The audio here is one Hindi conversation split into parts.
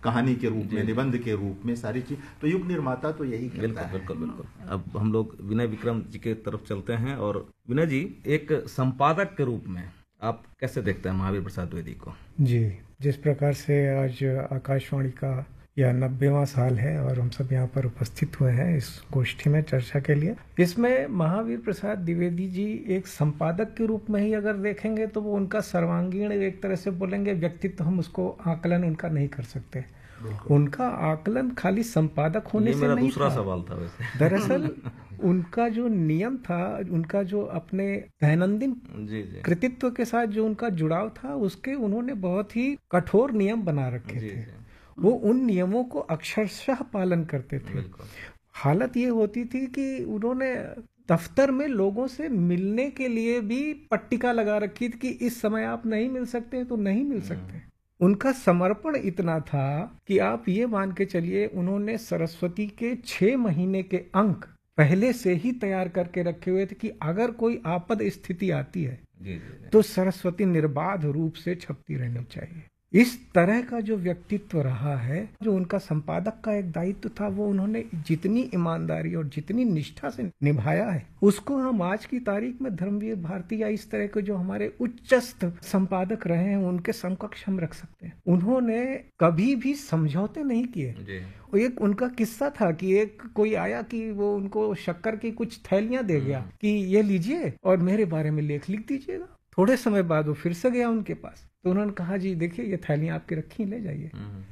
कहानी के रूप में, निबंध के रूप में, सारी चीज। तो युग निर्माता तो यही करता है। बिल्कुल बिल्कुल। अब हम लोग विनय विक्रम जी के तरफ चलते हैं। और विनय जी, एक संपादक के रूप में आप कैसे देखते हैं महावीर प्रसाद द्विवेदी को? जी, जिस प्रकार से आज आकाशवाणी का यह 90वां साल है और हम सब यहाँ पर उपस्थित हुए हैं इस गोष्ठी में चर्चा के लिए, इसमें महावीर प्रसाद द्विवेदी जी एक संपादक के रूप में ही अगर देखेंगे तो वो उनका सर्वांगीण, एक तरह से बोलेंगे व्यक्तित्व, हम उसको आकलन उनका नहीं कर सकते। उनका आकलन खाली संपादक होने से नहीं दूसरा था। सवाल था वैसे। दरअसल उनका जो नियम था, उनका जो अपने दैनंदिन कृतित्व के साथ जो उनका जुड़ाव था, उसके उन्होंने बहुत ही कठोर नियम बना रखे थे। वो उन नियमों को अक्षरशः पालन करते थे। हालत ये होती थी कि उन्होंने दफ्तर में लोगों से मिलने के लिए भी पट्टिका लगा रखी थी कि इस समय आप नहीं मिल सकते तो नहीं मिल सकते। उनका समर्पण इतना था कि आप ये मान के चलिए, उन्होंने सरस्वती के 6 महीने के अंक पहले से ही तैयार करके रखे हुए थे कि अगर कोई आपद स्थिति आती है तो सरस्वती निर्बाध रूप से छपती रहनी चाहिए। इस तरह का जो व्यक्तित्व रहा है, जो उनका संपादक का एक दायित्व था, वो उन्होंने जितनी ईमानदारी और जितनी निष्ठा से निभाया है, उसको हम आज की तारीख में धर्मवीर भारती या इस तरह के जो हमारे उच्चस्थ संपादक रहे हैं उनके समकक्ष हम रख सकते हैं। उन्होंने कभी भी समझौते नहीं किए। एक उनका किस्सा था कि एक कोई आया कि वो उनको शक्कर की कुछ थैलियां दे गया कि ये लीजिए और मेरे बारे में लेख लिख दीजिएगा। थोड़े समय बाद वो फिर से गया उनके पास, तो उन्होंने कहा जी देखिए ये थैलियां आपकी रखी, ले जाइए।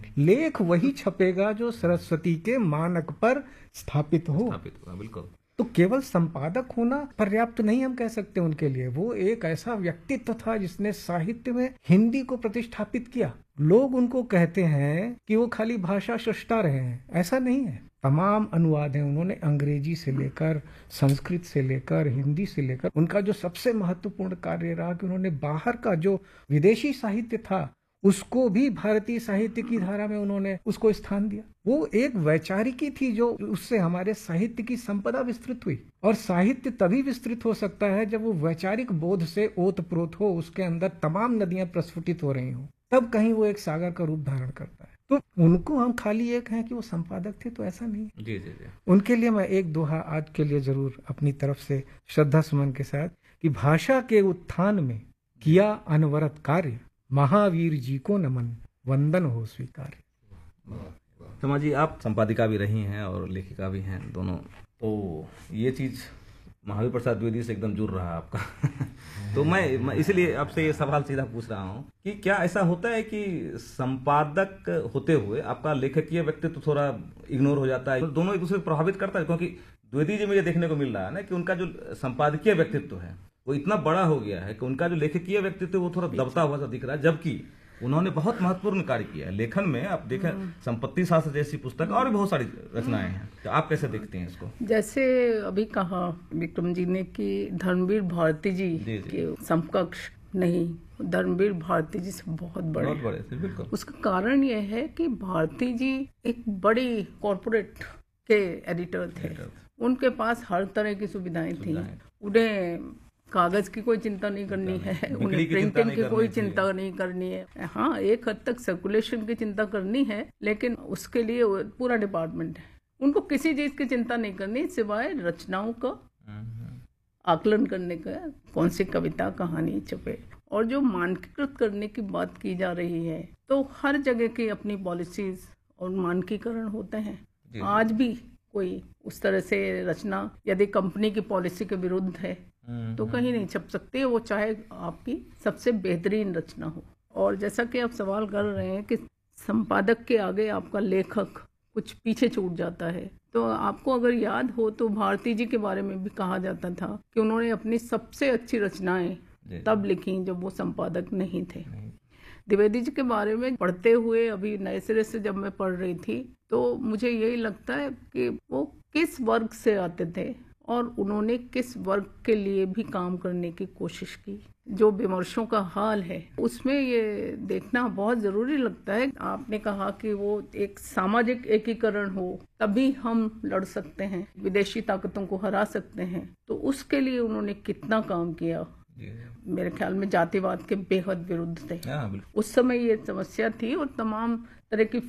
लेख वही छपेगा जो सरस्वती के मानक पर स्थापित हो। बिल्कुल। तो केवल संपादक होना पर्याप्त नहीं हम कह सकते उनके लिए। वो एक ऐसा व्यक्तित्व था जिसने साहित्य में हिंदी को प्रतिष्ठापित किया। लोग उनको कहते हैं कि वो खाली भाषा सृष्टा रहे हैं, ऐसा नहीं है। तमाम अनुवाद हैं उन्होंने, अंग्रेजी से लेकर संस्कृत से लेकर हिंदी से लेकर। उनका जो सबसे महत्वपूर्ण कार्य रहा कि उन्होंने बाहर का जो विदेशी साहित्य था उसको भी भारतीय साहित्य की धारा में उन्होंने उसको स्थान दिया। वो एक वैचारिकी थी जो उससे हमारे साहित्य की संपदा विस्तृत हुई। और साहित्य तभी विस्तृत हो सकता है जब वो वैचारिक बोध से ओतप्रोत हो, उसके अंदर तमाम नदियां प्रस्फुटित हो रही हो, तब कहीं वो एक सागर का रूप धारण करता है। तो उनको हम खाली एक हैं कि वो संपादक थे, तो ऐसा नहीं। जी। उनके लिए मैं एक दोहा आज के लिए जरूर अपनी तरफ से श्रद्धा सुमन के साथ, कि भाषा के उत्थान में किया अनवरत कार्य, महावीर जी को नमन, वंदन हो स्वीकार्य। समा जी, आप संपादिका भी रही हैं और लेखिका भी हैं दोनों, तो ये चीज महावीर प्रसाद द्विवेदी से एकदम जुड़ रहा है आपका। तो मैं इसलिए आपसे ये सवाल सीधा पूछ रहा हूँ कि क्या ऐसा होता है कि संपादक होते हुए आपका लेखकीय व्यक्तित्व थोड़ा इग्नोर हो जाता है? दोनों एक दूसरे को प्रभावित करता है, क्योंकि द्विवेदी जी में ये देखने को मिल रहा है ना कि उनका जो संपादकीय व्यक्तित्व है वो इतना बड़ा हो गया है कि उनका जो लेखकीय व्यक्तित्व वो थोड़ा दबता हुआ सा दिख रहा है, जबकि उन्होंने बहुत महत्वपूर्ण कार्य किया है लेखन में। आप देखें संपत्ति शास्त्र जैसी पुस्तक और भी बहुत सारी रचनाएं हैं, तो आप कैसे देखते हैं इसको? जैसे अभी कहा विक्रम जी ने कि धर्मवीर भारती जी के समकक्ष नहीं, धर्मवीर भारती जी से बहुत बड़े थे। बिल्कुल। उसका कारण यह है कि भारती जी एक बड़ी कॉरपोरेट के एडिटर थे। उनके पास हर तरह की सुविधाएं थी। उन्हें कागज की कोई चिंता नहीं करनी है, उन्हें प्रिंटिंग की कोई चिंता नहीं करनी है। हाँ, एक हद तक सर्कुलेशन की चिंता करनी है, लेकिन उसके लिए पूरा डिपार्टमेंट है। उनको किसी चीज की चिंता नहीं करनी सिवाय रचनाओं का आकलन करने का, कौन सी कविता कहानी छपे। और जो मानकीकृत करने की बात की जा रही है, तो हर जगह की अपनी पॉलिसीज और मानकीकरण होते हैं। आज भी कोई उस तरह से रचना यदि कंपनी की पॉलिसी के विरुद्ध है तो कहीं नहीं छप सकती, वो चाहे आपकी सबसे बेहतरीन रचना हो। और जैसा कि आप सवाल कर रहे हैं कि संपादक के आगे आपका लेखक कुछ पीछे छूट जाता है, तो आपको अगर याद हो तो भारती जी के बारे में भी कहा जाता था कि उन्होंने अपनी सबसे अच्छी रचनाएं तब लिखी जब वो संपादक नहीं थे। द्विवेदी जी के बारे में पढ़ते हुए अभी नए सिरे से जब मैं पढ़ रही थी, तो मुझे यही लगता है कि वो किस वर्ग से आते थे और उन्होंने किस वर्ग के लिए भी काम करने की कोशिश की। जो विमर्शों का हाल है उसमें ये देखना बहुत जरूरी लगता है। आपने कहा कि वो एक सामाजिक एकीकरण हो तभी हम लड़ सकते हैं, विदेशी ताकतों को हरा सकते हैं, तो उसके लिए उन्होंने कितना काम किया। मेरे ख्याल में जातिवाद के बेहद विरुद्ध थे। उस समय ये समस्या थी और तमाम तरह की